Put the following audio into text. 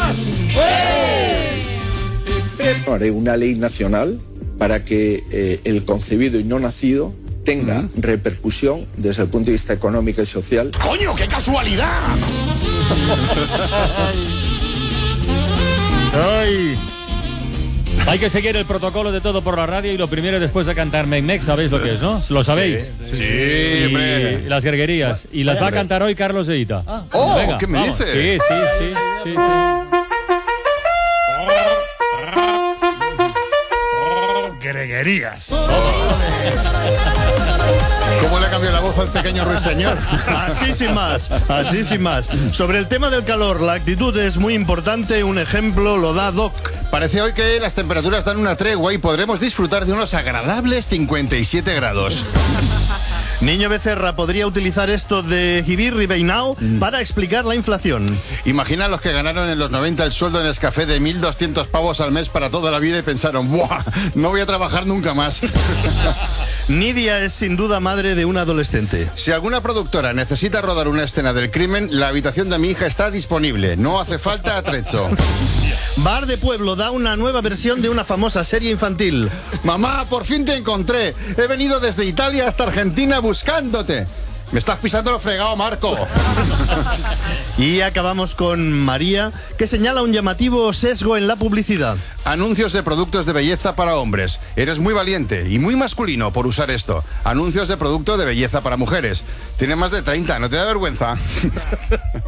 más! Haré una ley nacional para que el concebido y no nacido tenga repercusión desde el punto de vista económico y social. ¡Coño, qué casualidad! ¡Ay! Hay que seguir el protocolo de Todo por la Radio y lo primero después de cantar Mec, ¿sabéis lo que es, no? ¿Lo sabéis? Sí, hombre. Y las guerguerías. Y las va a cantar hoy Carlos de Ita. ¡Oh! Venga, ¿Qué me vamos. dices? Sí. Greguerías. ¿Cómo le cambió la voz al pequeño ruiseñor? Así sin más. Sobre el tema del calor, la actitud es muy importante. Un ejemplo lo da Doc. Parece hoy que las temperaturas dan una tregua y podremos disfrutar de unos agradables 57 grados. Niño Becerra podría utilizar esto de Hibir Ribeinao para explicar la inflación. Imagina los que ganaron en los 90 el sueldo en Nescafé de 1.200 pavos al mes para toda la vida y pensaron, ¡buah! No voy a trabajar nunca más. Nidia es sin duda madre de un adolescente. Si alguna productora necesita rodar una escena del crimen, la habitación de mi hija está disponible. No hace falta atrecho. Bar de Pueblo da una nueva versión de una famosa serie infantil. Mamá, por fin te encontré. He venido desde Italia hasta Argentina buscándote. Me estás pisando lo fregado, Marco. Y acabamos con María, que señala un llamativo sesgo en la publicidad. Anuncios de productos de belleza para hombres. Eres muy valiente y muy masculino por usar esto. Anuncios de productos de belleza para mujeres. Tienes más de 30, ¿no te da vergüenza?